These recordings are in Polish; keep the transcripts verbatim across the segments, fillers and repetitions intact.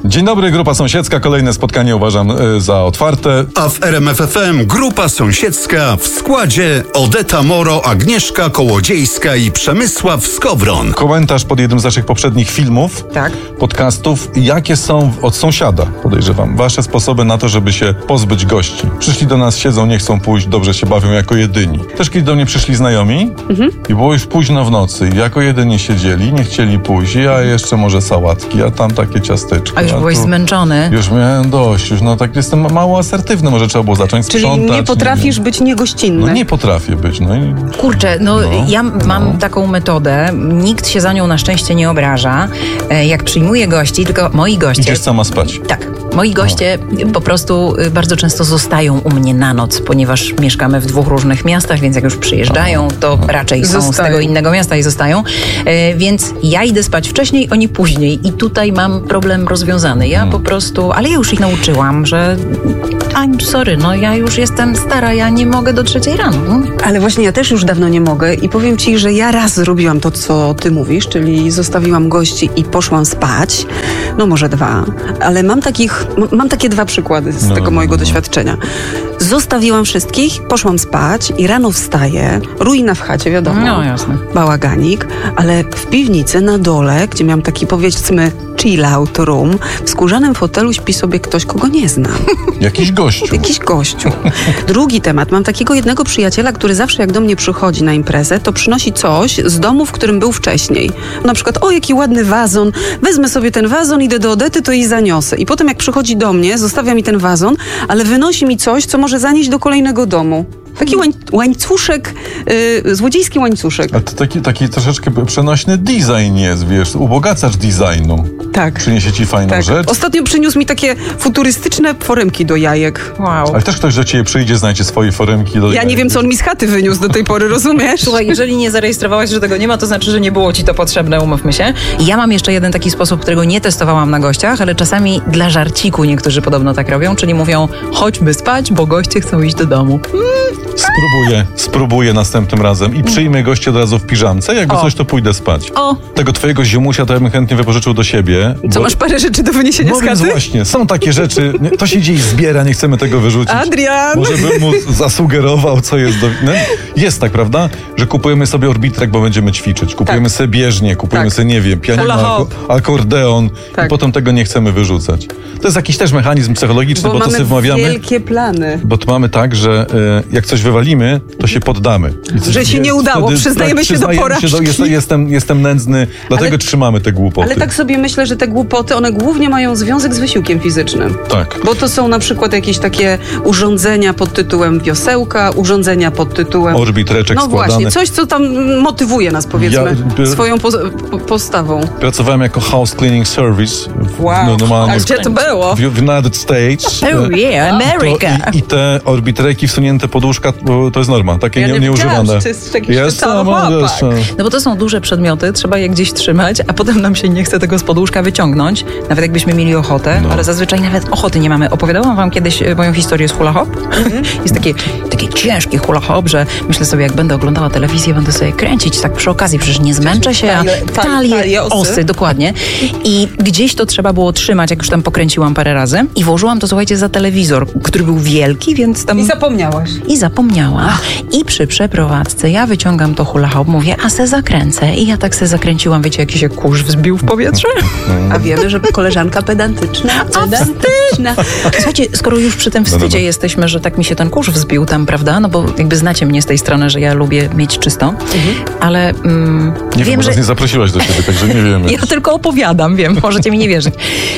Dzień dobry, Grupa Sąsiedzka. Kolejne spotkanie uważam y, za otwarte. A w R M F F M Grupa Sąsiedzka w składzie Odeta Moro, Agnieszka Kołodziejska i Przemysław Skowron. Komentarz pod jednym z naszych poprzednich filmów, tak. podcastów. Jakie są od sąsiada, podejrzewam, wasze sposoby na to, żeby się pozbyć gości? Przyszli do nas, siedzą, nie chcą pójść, dobrze się bawią jako jedyni. Też kiedy do mnie przyszli znajomi mhm. i było już późno w nocy i jako jedyni siedzieli, nie chcieli pójść, ja jeszcze może sałatki, a tam takie ciasteczka. A już byłeś zmęczony. Już miałem dość, już no tak jestem mało asertywny, może trzeba było zacząć sprzątać. Czyli nie potrafisz nie, być niegościnny. No nie potrafię być. No i... Kurczę, no, no ja mam no. taką metodę, nikt się za nią na szczęście nie obraża, jak przyjmuję gości, tylko moi goście... Idziesz sama spać. Tak. Moi goście no. po prostu bardzo często zostają u mnie na noc, ponieważ mieszkamy w dwóch różnych miastach, więc jak już przyjeżdżają, to raczej są zostają. z tego innego miasta i zostają. E, więc ja idę spać wcześniej, oni później i tutaj mam problem rozwiązany. Ja hmm. po prostu, ale ja już ich nauczyłam, że I'm sorry, no ja już jestem stara, ja nie mogę do trzeciej rano. No. Ale właśnie ja też już dawno nie mogę i powiem ci, że ja raz zrobiłam to, co ty mówisz, czyli zostawiłam gości i poszłam spać. No może dwa, ale mam takich, mam takie dwa przykłady z no, tego mojego no, no. doświadczenia. Zostawiłam wszystkich, poszłam spać i rano wstaję, ruina w chacie, wiadomo, no, jasne. bałaganik, ale w piwnicy na dole, gdzie miałam taki, powiedzmy, chill out room, w skórzanym fotelu śpi sobie ktoś, kogo nie znam. Jakiś gościu. Jakiś gościu. Drugi temat. Mam takiego jednego przyjaciela, który zawsze jak do mnie przychodzi na imprezę, to przynosi coś z domu, w którym był wcześniej. Na przykład, o jaki ładny wazon, wezmę sobie ten wazon, idę do Odety, to jej zaniosę. I potem jak przychodzi do mnie, zostawia mi ten wazon, ale wynosi mi coś, co może zanieść do kolejnego domu. Taki łań, łańcuszek, yy, złodziejski łańcuszek. A to taki, taki troszeczkę przenośny design jest, wiesz, ubogacacz designu. Tak. Przyniesie ci fajną tak. rzecz. Ostatnio przyniósł mi takie futurystyczne foremki do jajek. Wow. Ale też ktoś do ciebie przyjdzie, znajdzie swoje foremki do Ja jajek. nie wiem, co on mi z chaty wyniósł do tej pory, rozumiesz? Słuchaj, jeżeli nie zarejestrowałaś, że tego nie ma, to znaczy, że nie było ci to potrzebne, umówmy się. I ja mam jeszcze jeden taki sposób, którego nie testowałam na gościach, ale czasami dla żarciku niektórzy podobno tak robią, czyli mówią, chodźmy spać, bo goście chcą iść do domu. Mm. Spróbuję, spróbuję następnym razem i przyjmę gości od razu w piżamce. Jakby o. coś, to pójdę spać. O. Tego twojego ziomusia to ja bym chętnie wypożyczył do siebie. Co, bo... masz parę rzeczy do wyniesienia no z chaty? No więc właśnie, są takie rzeczy, to się dzieje zbiera, nie chcemy tego wyrzucić. Adrian! Może bym mu zasugerował, co jest do... No, jest tak, prawda? Że kupujemy sobie orbitrek, bo będziemy ćwiczyć. Kupujemy tak. sobie bieżnię, kupujemy tak. sobie, nie wiem, pianino, akordeon tak. i potem tego nie chcemy wyrzucać. To jest jakiś też mechanizm psychologiczny, bo, bo to sobie wmawiamy. wielkie plany. Bo to mamy tak, że y, jak coś wywalimy, to się poddamy. Coś, że się nie udało, wtedy, przyznajemy tak, się do porażki. Się do, jest, jestem, jestem nędzny, dlatego ale, trzymamy te głupoty. Ale tak sobie myślę, że te głupoty, one głównie mają związek z wysiłkiem fizycznym. Tak. Bo to są na przykład jakieś takie urządzenia pod tytułem wiosełka, urządzenia pod tytułem... Orbitreczek No składany. właśnie, coś, co tam motywuje nas, powiedzmy, ja, swoją po, po, postawą. Pracowałem jako house cleaning service. W, wow, no, normalnie a gdzie to było? W, w United States. Oh yeah, America. I, I te orbitreki wsunięte pod łóżka, to jest norma, takie ja nie, nieużywane. To jest jakiś jest tam, jest No bo to są duże przedmioty, trzeba je gdzieś trzymać, a potem nam się nie chce tego z podłóżka wyciągnąć, nawet jakbyśmy mieli ochotę, no. ale zazwyczaj nawet ochoty nie mamy. Opowiadałam wam kiedyś moją historię z hula hop. Mm-hmm. Jest taki, taki ciężki hula hop, że myślę sobie, jak będę oglądała telewizję, będę sobie kręcić tak przy okazji, przecież nie zmęczę się, a talię, talię osy. osy, dokładnie. I gdzieś to trzeba było trzymać, jak już tam pokręciłam parę razy i włożyłam to, słuchajcie, za telewizor, który był wielki, więc tam... I zapomniałaś. I zapomniałam. Ach. I przy przeprowadzce ja wyciągam to hula hop, mówię, a se zakręcę. I ja tak se zakręciłam, wiecie, jaki się kurz wzbił w powietrze? A wiemy, że koleżanka pedantyczna. pedantyczna. Słuchajcie, skoro już przy tym wstydzie no, no, no. jesteśmy, że tak mi się ten kurz wzbił tam, prawda? No bo jakby znacie mnie z tej strony, że ja lubię mieć czysto, mhm. ale mm, nie wiem, wiem, że... nas nie zaprosiłaś do siebie, także nie wiemy. Ja tylko opowiadam, wiem, możecie mi nie wierzyć.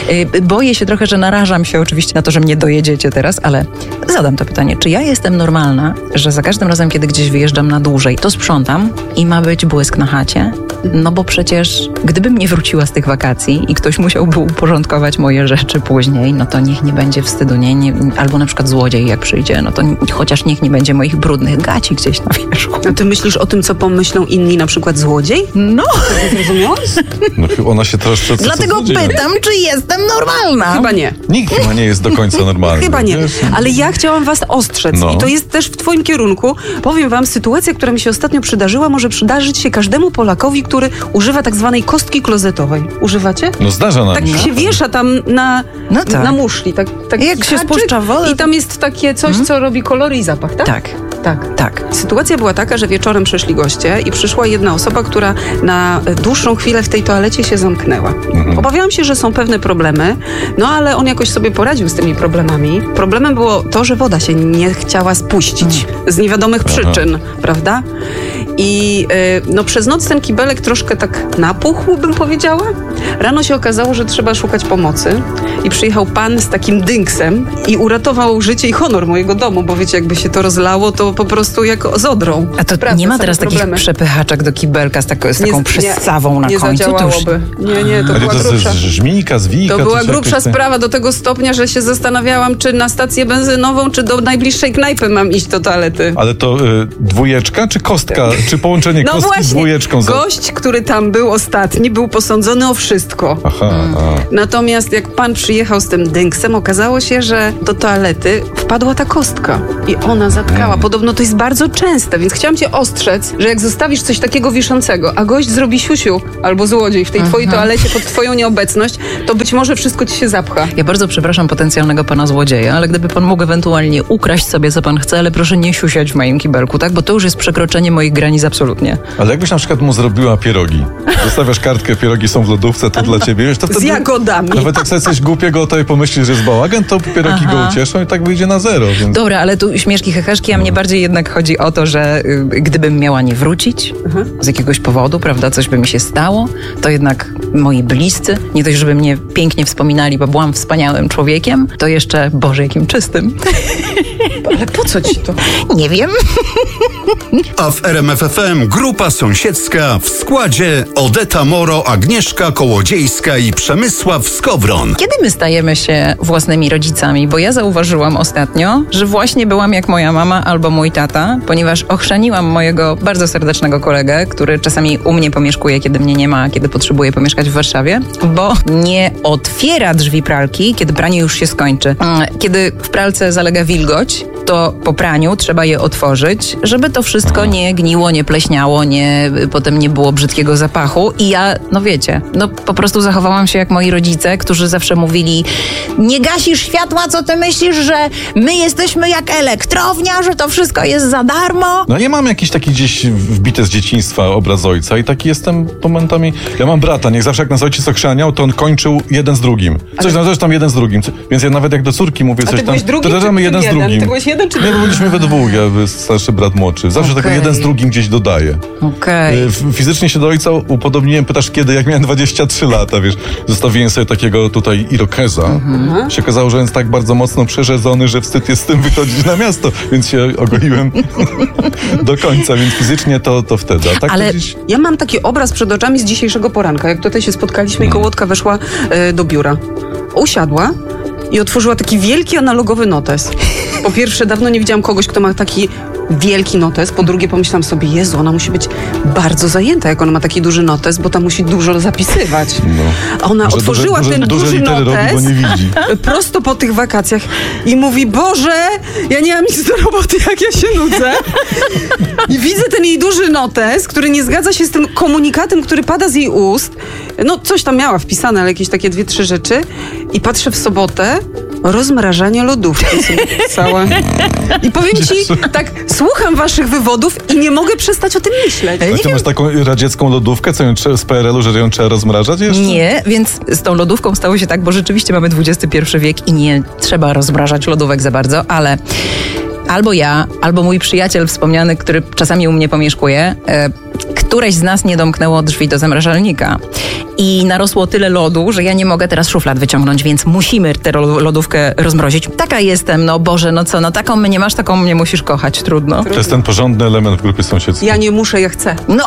Boję się trochę, że narażam się oczywiście na to, że mnie dojedziecie teraz, ale zadam to pytanie. Czy ja jestem normalna, że za każdym razem, kiedy gdzieś wyjeżdżam na dłużej, to sprzątam i ma być błysk na chacie? No bo przecież gdybym nie wróciła z tych wakacji i ktoś musiałby uporządkować moje rzeczy później, no to niech nie będzie wstydu, nie? nie albo na przykład złodziej jak przyjdzie, no to chociaż niech niech nie będzie moich brudnych gaci gdzieś na wierzchu. A ty myślisz o tym, co pomyślą inni, na przykład złodziej? No, Zrozumiałaś? No, ona się troszczy... co- dlatego co dzieje. pytam, czy jestem normalna. Chyba nie. Nikt chyba nie jest do końca normalny. Chyba nie, wiesz? ale ja chciałam was ostrzec No. i to jest też w twoim kierunku. Powiem wam, sytuacja, która mi się ostatnio przydarzyła, może przydarzyć się każdemu Polakowi, który używa tak zwanej kostki klozetowej. Używacie? No zdarza nam Tak się. się wiesza tam na, No tak. na muszli. Tak, tak Jak się haczyk spuszcza wodę, i tam jest takie coś, co robi kolory i zapach, tak? Tak, Tak. tak. Sytuacja była taka, że wieczorem przyszli goście i przyszła jedna osoba, która na dłuższą chwilę w tej toalecie się zamknęła. Mhm. Obawiałam się, że są pewne problemy, no ale on jakoś sobie poradził z tymi problemami. Problemem było to, że woda się nie chciała spuścić z niewiadomych przyczyn, prawda? I y, no przez noc ten kibelek troszkę tak napuchł, bym powiedziała. Rano się okazało, że trzeba szukać pomocy i przyjechał pan z takim dynksem i uratował życie i honor mojego domu, bo wiecie, jakby się to rozlało, to po prostu jak z odrą. A to Prawda, nie ma same teraz takich problemy. przepychaczek do kibelka z, tako, z Nie- taką nie- przystawą na nie końcu? To już... zadziałałoby. Nie, nie, to A nie, była to jest grubsza. z żmijka, z wijka. To była coś grubsza jakieś te- sprawa do tego stopnia, że się zastanawiałam, czy na stację benzynową, czy do najbliższej knajpy mam iść do toalety. Ale to y, dwójeczka czy kostka? Czy połączenie No kostki z właśnie, dwójeczką? Za... gość, który tam był ostatni, był posądzony o wszystko. Aha, a. Natomiast jak pan przyjechał z tym dynksem, okazało się, że do toalety wpadła ta kostka i ona zatkała. Podobno to jest bardzo częste, więc chciałam cię ostrzec, że jak zostawisz coś takiego wiszącego, a gość zrobi siusiu albo złodziej w tej twojej toalecie pod twoją nieobecność, to być może wszystko ci się zapcha. Ja bardzo przepraszam potencjalnego pana złodzieja, ale gdyby pan mógł ewentualnie ukraść sobie, co pan chce, ale proszę nie siusiać w moim kibelku, tak? Bo to już jest przekroczenie moich granic absolutnie. Ale jakbyś na przykład mu zrobiła pierogi, zostawiasz kartkę, pierogi są w lodówce, to dla ciebie, wiesz, to wtedy... Z jagodami. Nawet jak sobie coś głupiego to i pomyślisz, że jest bałagan, to pierogi Aha. go ucieszą i tak wyjdzie na zero, więc... Dobra, ale tu śmieszki, heheszki, a mnie bardziej jednak chodzi o to, że y, gdybym miała nie wrócić z jakiegoś powodu, prawda, coś by mi się stało, to jednak moi bliscy, nie dość, żeby mnie pięknie wspominali, bo byłam wspaniałym człowiekiem, to jeszcze, Boże, jakim czystym. Ale po co ci to? Nie wiem. A w R M F F M grupa sąsiedzka w składzie Odeta Moro, Agnieszka Kołodziejska i Przemysław Skowron. Kiedy my stajemy się własnymi rodzicami? Bo ja zauważyłam ostatnio, że właśnie byłam jak moja mama albo mój tata, ponieważ ochrzaniłam mojego bardzo serdecznego kolegę, który czasami u mnie pomieszkuje, kiedy mnie nie ma, a kiedy potrzebuje pomieszkać w Warszawie, bo nie otwiera drzwi pralki, kiedy pranie już się skończy. Kiedy w pralce zalega wilgoć, to po praniu trzeba je otworzyć, żeby to wszystko nie gniło, nie pleśniało, nie, potem nie było brzydkiego zapachu. I ja, no wiecie, no po prostu zachowałam się jak moi rodzice, którzy zawsze mówili: nie gasisz światła, co ty myślisz, że my jesteśmy jak elektrownia, że to wszystko jest za darmo? No ja mam jakiś taki gdzieś wbity z dzieciństwa obraz ojca i taki jestem momentami... Ja mam brata, niech zawsze jak nas ojciec ochrzaniał, to on kończył jeden z drugim. Coś tam, coś tam jeden z drugim. Więc ja nawet jak do córki mówię A coś ty tam... byłeś drugi, to czy dodamy ty jeden z jeden? drugim. Ty byłeś jeden, czy Nie, bo byliśmy we dwóch, ja starszy brat młodszy. Zawsze Okej. tak jeden z drugim gdzieś dodaje. Okej. Y, f- Fizycznie się do ojca upodobniłem, pytasz kiedy, jak miałem dwadzieścia trzy lata, wiesz. Zostawiłem sobie takiego tutaj irokeza. Mhm. Się okazało, że jest tak bardzo mocno przerzedzony, że wstyd jest z tym wychodzić na miasto, więc się ogoiłem do końca, więc fizycznie to, to wtedy. A tak Ale- to gdzieś... Ja mam taki obraz przed oczami z dzisiejszego poranka, jak tutaj się spotkaliśmy i Kołotka weszła e, do biura. Usiadła i otworzyła taki wielki analogowy notes. Po pierwsze, dawno nie widziałam kogoś, kto ma taki wielki notes. Po drugie, pomyślałam sobie, Jezu, ona musi być bardzo zajęta, jak ona ma taki duży notes, bo tam musi dużo zapisywać. No. A ona Może otworzyła duże, ten duże, duże duży litery notes robi, bo nie widzi. prosto po tych wakacjach i mówi: Boże, ja nie mam nic do roboty, jak ja się nudzę. I widzę ten jej duży notes, który nie zgadza się z tym komunikatem, który pada z jej ust. No, coś tam miała wpisane, ale jakieś takie dwie, trzy rzeczy. I patrzę w sobotę, rozmrażanie lodówki sobie pisała. I powiem ci, tak, słucham waszych wywodów i nie mogę przestać o tym myśleć. Ale ty masz taką radziecką lodówkę, co ją trzeba, z P R L u, że ją trzeba rozmrażać jeszcze? Nie, więc z tą lodówką stało się tak, bo rzeczywiście mamy dwudziesty pierwszy wiek i nie trzeba rozmrażać lodówek za bardzo, ale albo ja, albo mój przyjaciel wspomniany, który czasami u mnie pomieszkuje, e, któreś z nas nie domknęło drzwi do zamrażalnika. I narosło tyle lodu, że ja nie mogę teraz szuflad wyciągnąć, więc musimy tę ro- lodówkę rozmrozić. Taka jestem, no Boże, no co, no taką mnie masz, taką mnie musisz kochać, trudno. To jest ten porządny element w grupie sąsiedzkiej. Ja nie muszę, ja chcę. No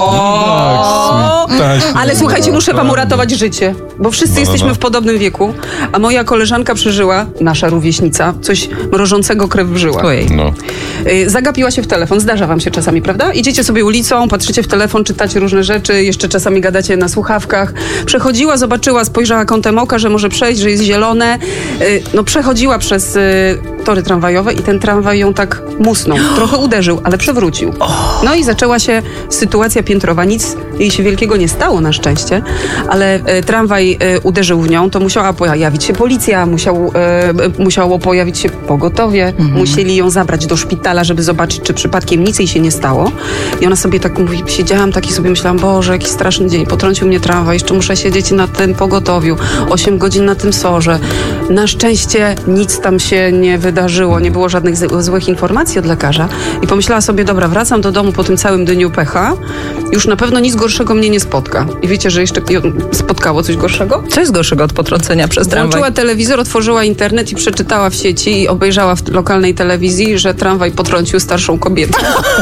o! Tak, sweet. Ale słuchajcie, muszę wam uratować życie, bo wszyscy No, no, jesteśmy no. w podobnym wieku, a moja koleżanka przeżyła, nasza rówieśnica, coś mrożącego krew w żyłach. Ojej. No. Y, zagapiła się w telefon, zdarza wam się czasami, prawda? Idziecie sobie ulicą, patrzycie w telefon, czytacie różne rzeczy, jeszcze czasami gadacie na słuchawkach. Przechodziła, zobaczyła, spojrzała kątem oka, że może przejść, że jest zielone. Y, no przechodziła przez y, tory tramwajowe i ten tramwaj ją tak musnął. Trochę uderzył, ale przewrócił. No i zaczęła się sytuacja piętrowa. Nic jej się wielkiego nie stało na szczęście, ale y, tramwaj y, uderzył w nią, to musiała pojawić się policja, musiał, y, musiało pojawić się pogotowie, mhm. musieli ją zabrać do szpitala, żeby zobaczyć, czy przypadkiem nic jej się nie stało. I ona sobie tak mówi, siedziałam tak i sobie myślałam, Boże, jaki straszny dzień, potrącił mnie tramwaj, jeszcze muszę siedzieć na tym pogotowiu, osiem godzin na tym sorze. Na szczęście nic tam się nie wydarzyło, nie było żadnych z- złych informacji od lekarza i pomyślała sobie, dobra, wracam do domu po tym całym dniu pecha, już na pewno nic gorszego mnie nie spotka. I wiecie, że jeszcze ją spotkało coś gorszego? Co jest gorszego od potrącenia przez tramwaj? Włączyła telewizor, otworzyła internet i przeczytała w sieci i obejrzała w lokalnej telewizji, że tramwaj potrącił starszą kobietę.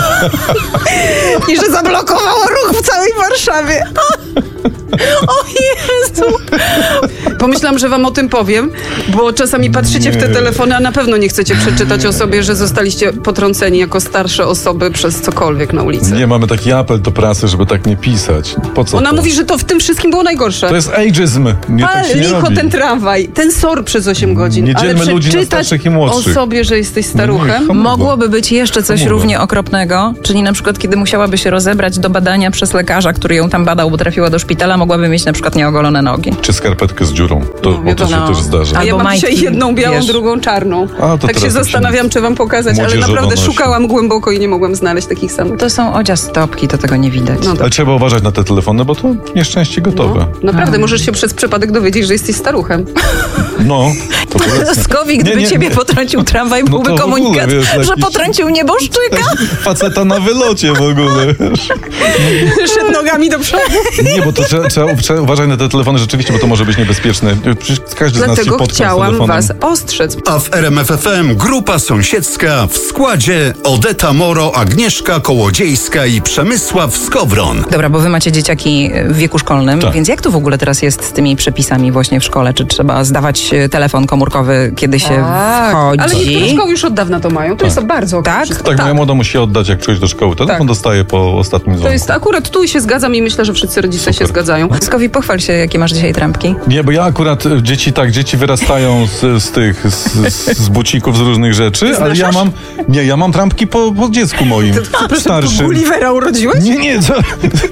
I że zablokowało ruch w całej Warszawie. O Jezu! Pomyślałam, że wam o tym powiem, bo czasami patrzycie w te telefony, a na pewno nie chcecie przeczytać o sobie, że zostaliście potrąceni jako starsze osoby przez cokolwiek na ulicy. Nie, mamy taki apel do prasy, żeby tak nie pisać. Po co Ona to? mówi, że to w tym wszystkim było najgorsze. To jest ageism. Nie, tak się nie licho robi. ten tramwaj, ten sor przez osiem godzin. Nie dzielmy ale ludzi na przeczytać starszych i młodszych. o sobie, że jesteś staruchem. No nie, Mogłoby być jeszcze coś Mogło. równie okropnego, czyli na przykład kiedy musiałaby się rozebrać do badania przez lekarza, który ją tam badał, bo trafiła do szpitala, mogłaby mieć na przykład nieogolone nogi. Czy skarpetkę z dziurą. To, No, bo to się wiadomo. też zdarza. A ja Albo mam dzisiaj majtki, jedną białą, wiesz. drugą czarną. A, to tak się teraz tak się zastanawiam, czy wam pokazać, ale młodzieżowo naprawdę nosi. szukałam głęboko i nie mogłam znaleźć takich samych. To są odziastopki, to tego nie widać. No tak. Ale trzeba uważać na te telefony, bo to nieszczęście gotowe. Naprawdę, możesz się przez przypadek dowiedzieć, że jesteś staruchem. No, to powiedzmy. Skowi, gdyby Nie, nie, ciebie nie. potrącił tramwaj, No byłby to w ogóle, komunikat, wiesz, że jakiś- potrącił nieboszczyka. Faceta na wylocie w ogóle. Wiesz. Szedł nogami do przodu. Nie, bo to trzeba, trzeba, trzeba uważać na te telefony rzeczywiście, bo to może być niebezpieczne. Przecież każdy z nas się Dlatego potknął z chciałam telefonem. was ostrzec. A w R M F F M grupa sąsiedzka w składzie Odeta Moro, Agnieszka Kołodziejska i Przemysław Skowron. Dobra, bo wy macie dzieciaki w wieku szkolnym, Tak. więc jak to w ogóle teraz jest z tymi przepisami właśnie w szkole? Czy trzeba zdawać e, telefon komórkowy, kiedy się wchodzi? Ale niektóre szkoły już od dawna to mają. To jest bardzo Tak? wszystko. Tak, moja młoda musi oddać, jak przyjść do szkoły. Telefon Tak. dostaje po ostatnim To dzwonku. jest akurat tu się zgadzam i myślę, że wszyscy rodzice Super. się zgadzają. Skowi, pochwal się, jakie masz dzisiaj trampki. Nie, bo ja akurat e, dzieci tak, dzieci wyrastają z, z tych, z, z bucików, z różnych rzeczy, ale ja mam, nie, ja mam trampki po, po dziecku moim, starszym. Gullivera urodziłeś? Nie, nie, to,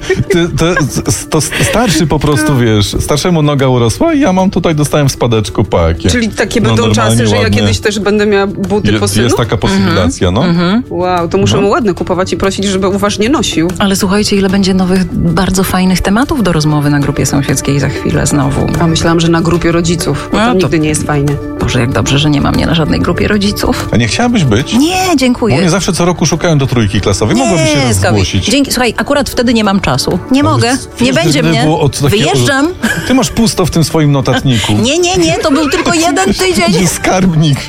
to, to, to starszy po prostu, wiesz, starszemu noga urosła i ja mam tutaj, dostałem w spadeczku pakie. Czyli takie No, będą normalnie, czasy, że ja ładne. kiedyś też będę miała buty po Jest, synu? jest taka posibilacja, no. Wow, to muszę No. mu ładne kupować i prosić, żeby uważnie nosił. Ale słuchajcie, ile będzie nowych, bardzo fajnych tematów do rozmowy na grupie sąsiedzkiej za chwilę znowu. A myślałam, że na grupie rodziców, bo No to to- nigdy nie jest fajnie. Boże, jak dobrze, że nie ma mnie na żadnej grupie rodziców. A nie chciałabyś być? Nie, Bo dziękuję. mnie zawsze co roku szukają do trójki klasowej. Mogłaby się raz Skowi. zgłosić. Dzięki. Słuchaj, akurat wtedy nie mam czasu. Nie Ale mogę. wiesz, Nie będzie gdyby mnie. było od takiego- Wyjeżdżam. Ty masz pusto w tym swoim notatniku. Nie, nie, nie, to był tylko jeden tydzień. Skarbnik.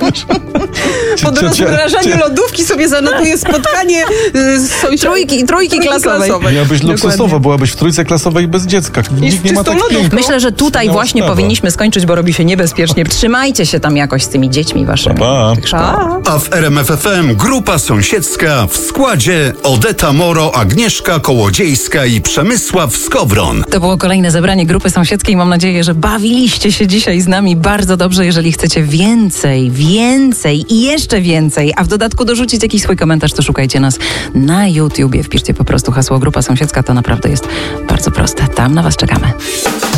Po Cia- cia- rozmrażaniu cia- lodówki sobie zanotuję spotkanie y, z sąsiadami. Trójki, trójki klasowej. Miałabyś luksusowo, byłabyś w trójce klasowej bez dziecka. Nikt nie ma czystą tak lodówką. pięknie. Myślę, że tutaj Wspaniała właśnie sprawa. powinniśmy skończyć, bo robi się niebezpiecznie. Trzymajcie się tam jakoś z tymi dziećmi waszymi. Pa, pa. w tych szkołach. A w R M F F M grupa sąsiedzka w składzie Odeta Moro, Agnieszka Kołodziejska i Przemysław Skowron. To było kolejne zebranie grupy sąsiedzkiej. Mam nadzieję, że bawiliście się dzisiaj z nami bardzo dobrze. Jeżeli chcecie więcej, więcej i jeszcze więcej, a w dodatku dorzucić jakiś swój komentarz, to szukajcie nas na YouTubie. Wpiszcie po prostu hasło Grupa Sąsiedzka. To naprawdę jest bardzo proste. Tam na was czekamy.